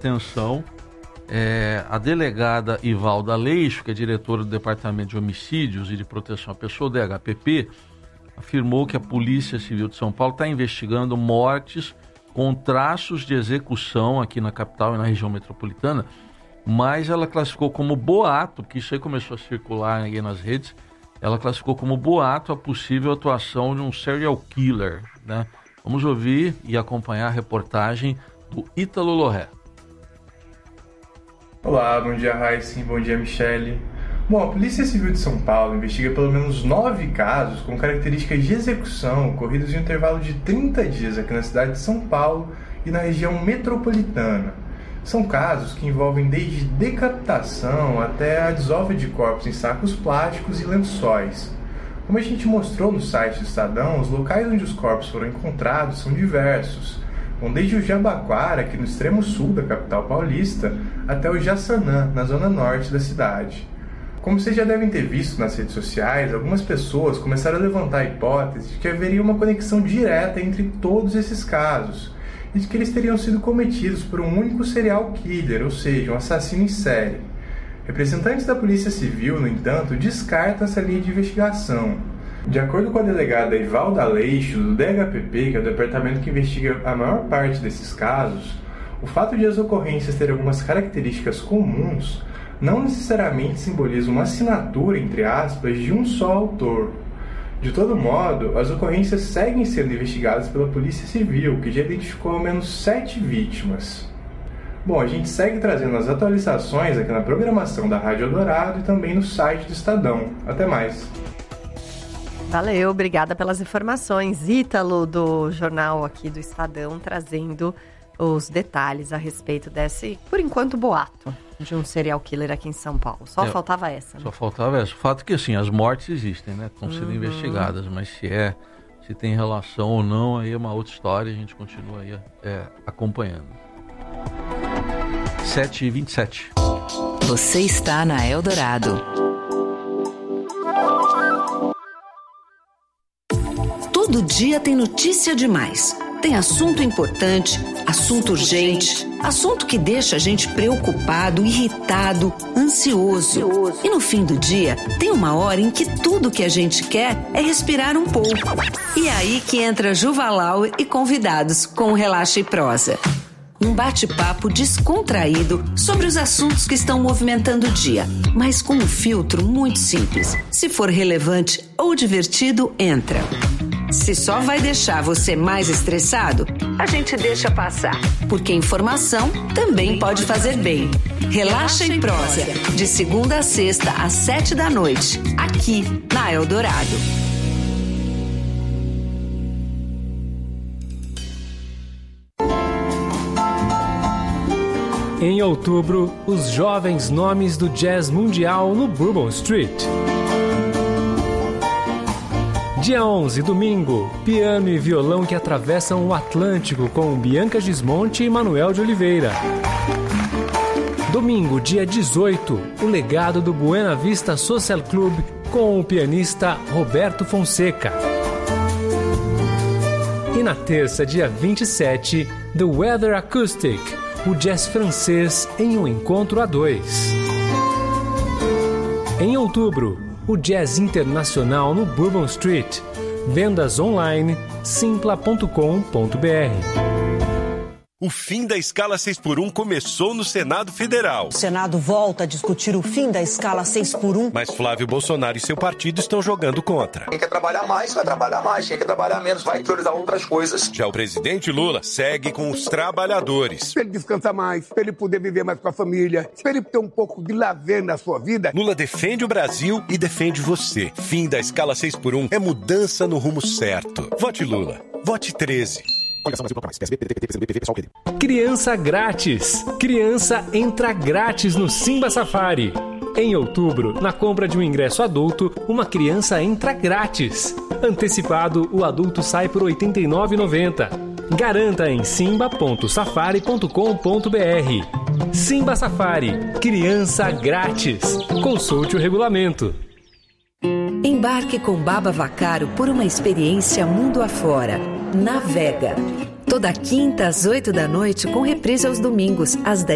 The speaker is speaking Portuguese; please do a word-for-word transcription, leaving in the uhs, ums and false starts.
atenção. É, a delegada Ivalda Aleixo, que é diretora do Departamento de Homicídios e de Proteção à Pessoa, D H P P, afirmou que a Polícia Civil de São Paulo está investigando mortes com traços de execução aqui na capital e na região metropolitana, mas ela classificou como boato, porque isso aí começou a circular aí nas redes, ela classificou como boato a possível atuação de um serial killer, né? Vamos ouvir e acompanhar a reportagem do Ítalo Lorré. Olá, bom dia Raíssa, bom dia Michele. Bom, a Polícia Civil de São Paulo investiga pelo menos nove casos com características de execução ocorridos em um intervalo de trinta dias aqui na cidade de São Paulo e na região metropolitana. São casos que envolvem desde decapitação até a desova de corpos em sacos plásticos e lençóis. Como a gente mostrou no site do Estadão, os locais onde os corpos foram encontrados são diversos. Vão desde o Jabaquara, aqui no extremo sul da capital paulista, até o Jaçanã, na zona norte da cidade. Como vocês já devem ter visto nas redes sociais, algumas pessoas começaram a levantar a hipótese de que haveria uma conexão direta entre todos esses casos, e de que eles teriam sido cometidos por um único serial killer, ou seja, um assassino em série. Representantes da Polícia Civil, no entanto, descartam essa linha de investigação. De acordo com a delegada Ivalda Aleixo, do D H P P, que é o departamento que investiga a maior parte desses casos, o fato de as ocorrências terem algumas características comuns não necessariamente simboliza uma assinatura, entre aspas, de um só autor. De todo modo, as ocorrências seguem sendo investigadas pela Polícia Civil, que já identificou ao menos sete vítimas. Bom, a gente segue trazendo as atualizações aqui na programação da Rádio Eldorado e também no site do Estadão. Até mais! Valeu, obrigada pelas informações. Ítalo, do jornal aqui do Estadão, trazendo os detalhes a respeito desse, por enquanto, boato de um serial killer aqui em São Paulo. Só é, faltava essa, né? Só faltava essa. O fato é que, assim, as mortes existem, né? Estão sendo uhum. investigadas, mas se é, se tem relação ou não, aí é uma outra história, a gente continua aí é, acompanhando. sete e vinte e sete. Você está na Eldorado. Todo dia tem notícia demais. Tem assunto importante, assunto urgente, assunto que deixa a gente preocupado, irritado, ansioso. E no fim do dia, tem uma hora em que tudo que a gente quer é respirar um pouco. E é aí que entra Juvalau e convidados com Relaxa e Prosa. Um bate-papo descontraído sobre os assuntos que estão movimentando o dia, mas com um filtro muito simples. Se for relevante ou divertido, entra. Se só vai deixar você mais estressado, a gente deixa passar. Porque informação também pode fazer bem. Relaxa e Prosa, de segunda a sexta às sete da noite, aqui na Eldorado. Em outubro, os jovens nomes do jazz mundial no Bourbon Street. Dia onze, domingo, piano e violão que atravessam o Atlântico com Bianca Gismonti e Manuel de Oliveira. Domingo, dia dezoito, o legado do Buena Vista Social Club com o pianista Roberto Fonseca. E na terça, dia vinte e sete, The Weather Acoustic, o jazz francês em um encontro a dois. Em outubro, o jazz internacional no Bourbon Street. Vendas online, simpla ponto com ponto b r. O fim da escala seis por um começou no Senado Federal. O Senado volta a discutir o fim da escala seis por um. Mas Flávio Bolsonaro e seu partido estão jogando contra. Quem quer trabalhar mais, vai trabalhar mais. Quem quer trabalhar menos, vai priorizar outras coisas. Já o presidente Lula segue com os trabalhadores. Para ele descansar mais, para ele poder viver mais com a família, para ele ter um pouco de lazer na sua vida. Lula defende o Brasil e defende você. Fim da escala seis por um é mudança no rumo certo. Vote Lula. Vote treze. Criança grátis. Criança entra grátis no Simba Safari. Em outubro, na compra de um ingresso adulto, uma criança entra grátis. Antecipado, o adulto sai por oitenta e nove reais e noventa centavos. Garanta em simba ponto safari ponto com ponto b r. Simba Safari. Criança grátis. Consulte o regulamento. Embarque com Baba Vacaro por uma experiência mundo afora. Navega. Toda quinta às oito da noite, com reprise aos domingos, às dez.